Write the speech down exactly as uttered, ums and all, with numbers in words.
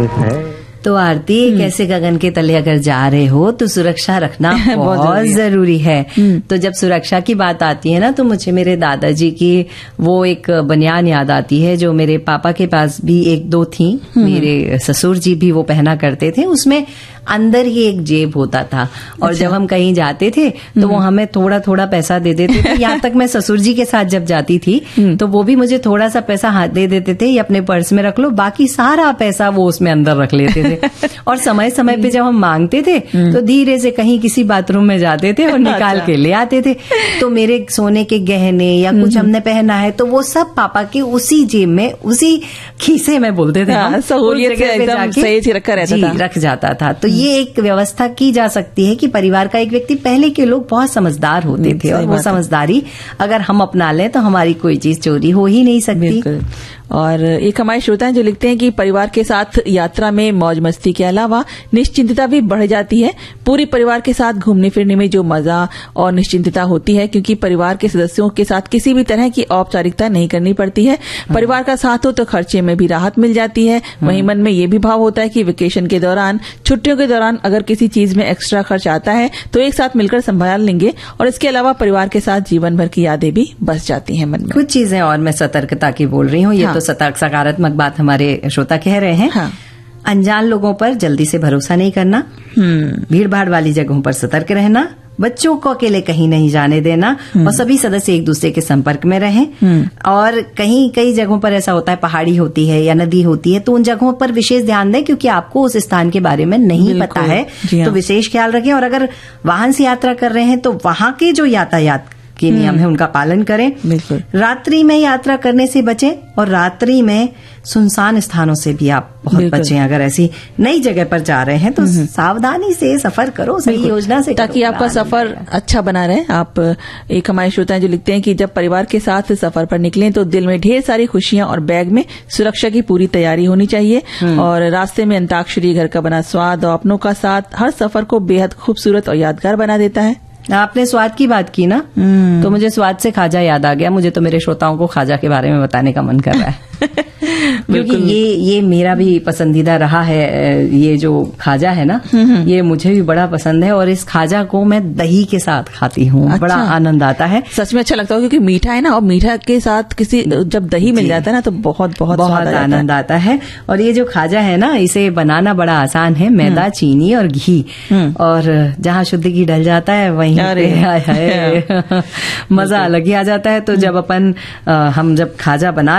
है। तो आरती, कैसे गगन के तले अगर जा रहे हो तो सुरक्षा रखना बहुत, बहुत जरूरी है। तो जब सुरक्षा की बात आती है ना, तो मुझे मेरे दादाजी की वो एक बनियान याद आती है जो मेरे पापा के पास भी एक दो थी, मेरे ससुर जी भी वो पहना करते थे। उसमें अंदर ही एक जेब होता था और अच्छा। जब हम कहीं जाते थे तो वो हमें थोड़ा थोड़ा पैसा दे देते थे। यहाँ तक मैं ससुर जी के साथ जब जाती थी तो वो भी मुझे थोड़ा सा पैसा हाथ दे देते थे, ये अपने पर्स में रख लो, बाकी सारा पैसा वो उसमें अंदर रख लेते थे। और समय समय पे जब हम मांगते थे तो धीरे से कहीं किसी बाथरूम में जाते थे और निकाल के ले आते थे। तो मेरे सोने के गहने या कुछ हमने पहना है तो वो सब पापा के उसी जेब में, उसी खीसे में बोलते थे, सहूलियत से एकदम सही से रखा रहता था, रख जाता था। तो ये एक व्यवस्था की जा सकती है कि परिवार का एक व्यक्ति, पहले के लोग बहुत समझदार होते थे और वो समझदारी अगर हम अपना लें तो हमारी कोई चीज चोरी हो ही नहीं सकती। और एक हमारे श्रोता हैं जो लिखते हैं कि परिवार के साथ यात्रा में मौज मस्ती के अलावा निश्चिंतता भी बढ़ जाती है। पूरी परिवार के साथ घूमने फिरने में जो मजा और निश्चिंतता होती है, क्योंकि परिवार के सदस्यों के साथ किसी भी तरह की औपचारिकता नहीं करनी पड़ती है। परिवार का साथ हो तो खर्चे में भी राहत मिल जाती है। वहीं मन में ये भी भाव होता है कि वेकेशन के दौरान, छुट्टियों के दौरान अगर किसी चीज में एक्स्ट्रा खर्च आता है तो एक साथ मिलकर संभाल लेंगे। और इसके अलावा परिवार के साथ जीवन भर की यादें भी बस जाती हैं मन में। कुछ चीजें और मैं सतर्कता की बोल रही हूँ, ये तो सतर्क सकारात्मक बात हमारे श्रोता कह रहे हैं। हाँ। अनजान लोगों पर जल्दी से भरोसा नहीं करना, भीड़ भाड़ वाली जगहों पर सतर्क रहना, बच्चों को अकेले कहीं नहीं जाने देना और सभी सदस्य एक दूसरे के संपर्क में रहें। और कहीं कई जगहों पर ऐसा होता है, पहाड़ी होती है या नदी होती है, तो उन जगहों पर विशेष ध्यान दें, क्योंकि आपको उस स्थान के बारे में नहीं पता है, तो विशेष ख्याल रखें। और अगर वाहन से यात्रा कर रहे हैं तो वहां के जो यातायात के नियम है उनका पालन करें। रात्रि में यात्रा करने से बचें और रात्रि में सुनसान स्थानों से भी आप बहुत बचें। अगर ऐसी नई जगह पर जा रहे हैं तो सावधानी से सफर करो, सही योजना से, ताकि आपका सफर अच्छा बना रहे। आप एक हमारे श्रोता जो लिखते हैं कि जब परिवार के साथ सफर पर निकलें तो दिल में ढेर सारी खुशियां और बैग में सुरक्षा की पूरी तैयारी होनी चाहिए। और रास्ते में अंताक्षरी, घर का बना स्वाद और अपनों का साथ हर सफर को बेहद खूबसूरत और यादगार बना देता है। आपने स्वाद की बात की ना, तो मुझे स्वाद से खाजा याद आ गया। मुझे तो मेरे श्रोताओं को खाजा के बारे में बताने का मन कर रहा है। क्योंकि ये ये मेरा भी पसंदीदा रहा है। ये जो खाजा है ना, ये मुझे भी बड़ा पसंद है और इस खाजा को मैं दही के साथ खाती हूँ। अच्छा। बड़ा आनंद आता है, सच में अच्छा लगता है, क्योंकि मीठा है ना, और मीठा के साथ किसी जब दही मिल जाता है ना तो बहुत बहुत बहुत आनंद आता है। और ये जो खाजा है ना, इसे बनाना बड़ा आसान है। मैदा, चीनी और घी, और जहाँ शुद्ध घी डल जाता है वहीं पे मजा अलग ही आ जाता है। तो जब अपन हम जब खाजा बना